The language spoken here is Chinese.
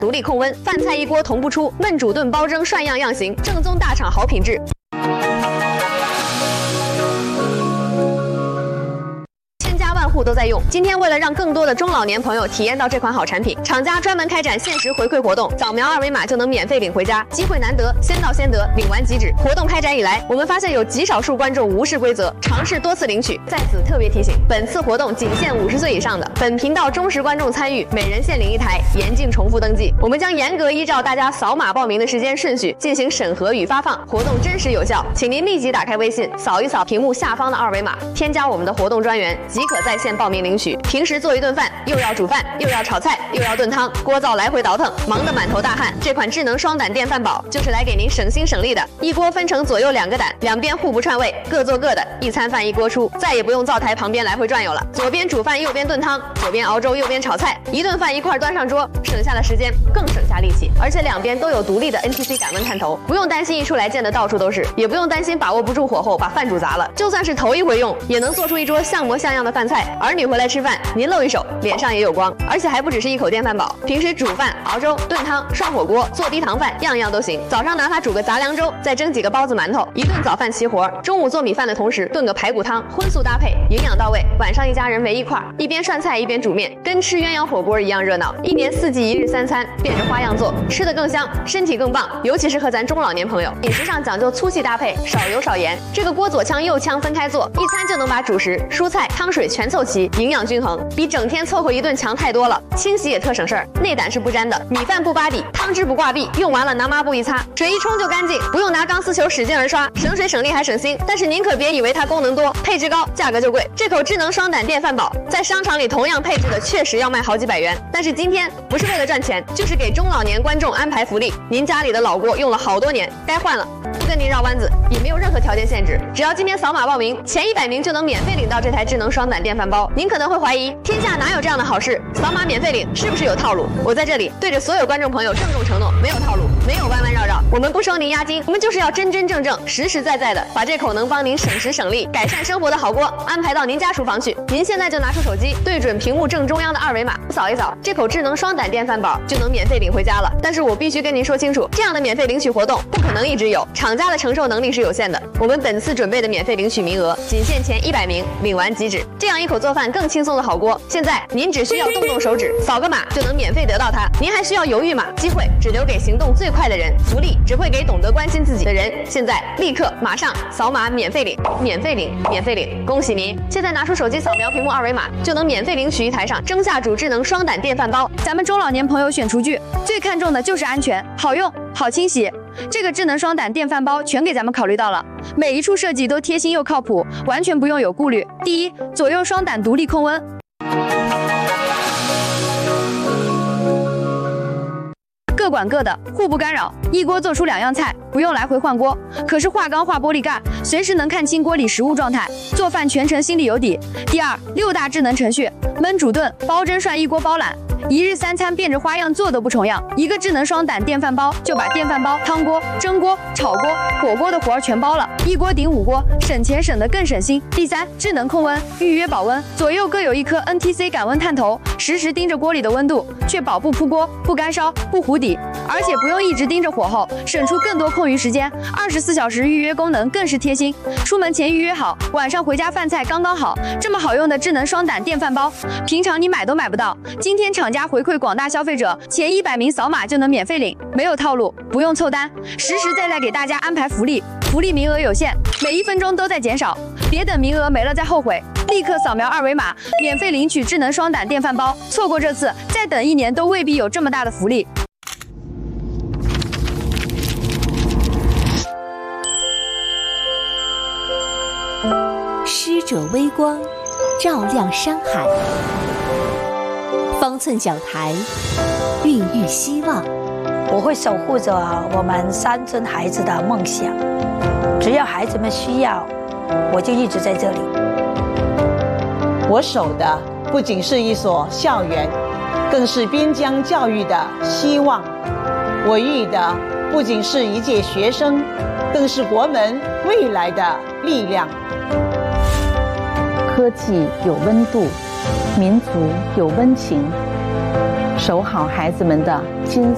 独立控温，饭菜一锅同步出，焖煮炖包蒸涮样样行，正宗大厂好品质。万户都在用。今天为了让更多的中老年朋友体验到这款好产品，厂家专门开展限时回馈活动，扫描二维码就能免费领回家，机会难得，先到先得，领完即止。活动开展以来，我们发现有极少数观众无视规则，尝试多次领取。在此特别提醒，本次活动仅限50岁以上的，本频道忠实观众参与，每人限领1台，严禁重复登记。我们将严格依照大家扫码报名的时间顺序进行审核与发放，活动真实有效，请您立即打开微信，扫一扫屏幕下方的二维码，添加我们的活动专员，即可在线报名领取。平时做一顿饭，又要煮饭，又要炒菜，又要炖汤，锅灶来回倒腾，忙得满头大汗。这款智能双胆电饭煲就是来给您省心省力的。一锅分成左右2个胆，两边互不串味，各做各的，一餐饭一锅出，再也不用灶台旁边来回转悠了。左边煮饭，右边炖汤，左边熬粥，右边炒菜，一顿饭一块端上桌，省下了时间，更省下力气。而且两边都有独立的 NTC 感温探头，不用担心一出来溅得到处都是，也不用担心把握不住火候把饭煮砸了。就算是头一回用，也能做出一桌像模像样的饭菜。儿女回来吃饭，您露一手，脸上也有光。而且还不只是一口电饭煲，平时煮饭、熬粥、炖汤、涮火锅、做低糖饭，样样都行。早上哪怕煮个杂粮粥，再蒸几个包子馒头，一顿早饭齐活。中午做米饭的同时炖个排骨汤，荤素搭配，营养到位。晚上一家人围一块，一边涮菜一边煮面，跟吃鸳鸯火锅一样热闹。一年4季1日3餐，变着花样做，吃得更香，身体更棒。尤其适合咱中老年朋友，饮食上讲究粗细搭配，少油少盐。这个锅左腔右腔分开做，一餐就能把主食、蔬菜、汤水全凑齐，营养均衡，比整天凑合一顿强太多了。清洗也特省事儿，内胆是不沾的，米饭不扒底，汤汁不挂壁，用完了拿抹布一擦，水一冲就干净，不用拿钢丝球使劲儿刷，省水省力还省心。但是您可别以为它功能多，配置高，价格就贵。这口智能双胆电饭煲在商场里同样配置的确实要卖好几百元，但是今天不是为了赚钱，就是给中老年观众安排福利。您家里的老锅用了好多年，该换了，不跟您绕弯子，也没有任何条件限制，只要今天扫码报名，前100名就能免费领到这台智能双胆电饭煲。您可能会怀疑，天下哪有这样的好事？扫码免费领是不是有套路？我在这里对着所有观众朋友郑重承诺，没有套路，没有弯弯绕绕，我们不收您押金，我们就是要真真正正、实实在在的把这口能帮您省时省力、改善生活的好锅安排到您家厨房去。您现在就拿出手机，对准屏幕正中央的二维码，扫一扫，这口智能双胆电饭煲就能免费领回家了。但是我必须跟您说清楚，这样的免费领取活动不可能一直有，厂家的承受能力是有限的。我们本次准备的免费领取名额仅限前100名，领完即止。这样一口做饭更轻松的好锅，现在您只需要动动手指，扫个码就能免费得到它。您还需要犹豫吗？机会只留给行动最快的人，福利只会给懂得关心自己的人。现在立刻马上扫码免费领，免费领，免费领！恭喜您！现在拿出手机扫描屏幕二维码，就能免费领取一台上蒸下煮智能双胆电饭煲。 咱们中老年朋友选厨具最看重的就是安全、好用、好清洗。这个智能双胆电饭煲全给咱们考虑到了，每一处设计都贴心又靠谱，完全不用有顾虑。第一，左右双胆独立控温。各管各的，互不干扰，一锅做出2样菜，不用来回换锅。可是化钢化玻璃盖，随时能看清锅里食物状态，做饭全程心里有底。第二，6大智能程序，焖煮炖、包蒸涮一锅包揽。1日3餐变着花样做都不重样，一个智能双胆电饭煲就把电饭煲、汤锅、蒸锅、炒锅、火锅的活儿全包了，一锅顶5锅，省钱省得更省心。第三，智能控温，预约保温，左右各有一颗 NTC 感温探头，实时盯着锅里的温度，确保不扑锅、不干烧、不糊底，而且不用一直盯着火候，省出更多空余时间。24小时预约功能更是贴心，出门前预约好，晚上回家饭菜刚刚好。这么好用的智能双胆电饭煲，平常你买都买不到。今天厂家回馈广大消费者，前100名扫码就能免费领，没有套路，不用凑单，实实在在给大家安排福利。福利名额有限，每1分钟都在减少，别等名额没了再后悔，立刻扫描二维码，免费领取智能双胆电饭煲。错过这次，再等1年都未必有这么大的福利。 施者微光，照亮山海；方寸讲台，孕育希望。 我会守护着我们3尊孩子的梦想，只要孩子们需要，我就一直在这里。 我守的不仅是一所校园，更是边疆教育的希望。我育的不仅是一届学生，更是国门未来的力量。 科技有温度，民族有温情，守好孩子们的金